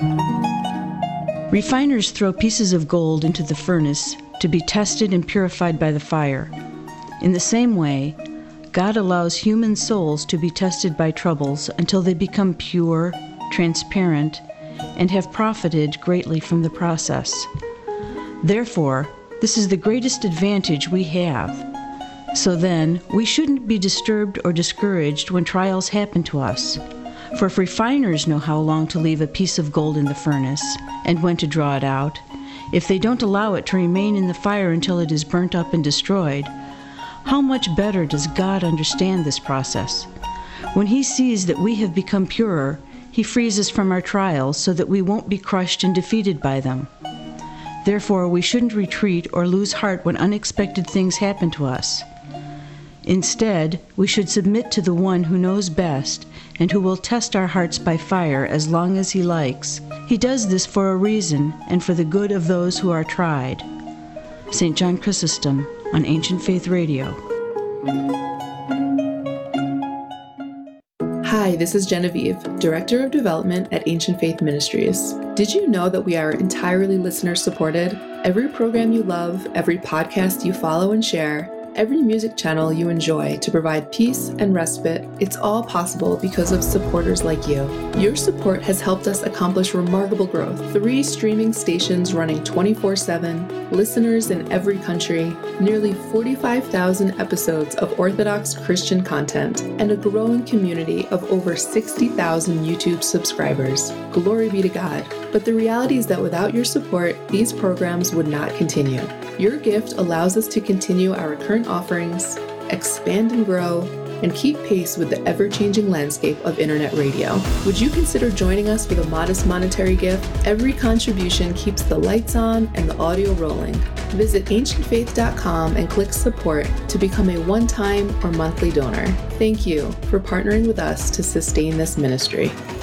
Refiners throw pieces of gold into the furnace to be tested and purified by the fire. In the same way, God allows human souls to be tested by troubles until they become pure, transparent, and have profited greatly from the process. Therefore, this is the greatest advantage we have. So then, we shouldn't be disturbed or discouraged when trials happen to us. For if refiners know how long to leave a piece of gold in the furnace and when to draw it out, if they don't allow it to remain in the fire until it is burnt up and destroyed, how much better does God understand this process? When He sees that we have become purer, He frees us from our trials so that we won't be crushed and defeated by them. Therefore, we shouldn't retreat or lose heart when unexpected things happen to us. Instead, we should submit to the One who knows best and who will test our hearts by fire as long as He likes. He does this for a reason and for the good of those who are tried. St. John Chrysostom on Ancient Faith Radio. Hi, this is Genevieve, Director of Development at Ancient Faith Ministries. Did you know that we are entirely listener-supported? Every program you love, every podcast you follow and share, every music channel you enjoy to provide peace and respite, it's all possible because of supporters like you. Your support has helped us accomplish remarkable growth. 3 streaming stations running 24/7, listeners in every country, nearly 45,000 episodes of Orthodox Christian content, and a growing community of over 60,000 YouTube subscribers. Glory be to God. But the reality is that without your support, these programs would not continue. Your gift allows us to continue our current offerings, expand and grow, and keep pace with the ever-changing landscape of internet radio. Would you consider joining us with a modest monetary gift? Every contribution keeps the lights on and the audio rolling. Visit ancientfaith.com and click support to become a one-time or monthly donor. Thank you for partnering with us to sustain this ministry.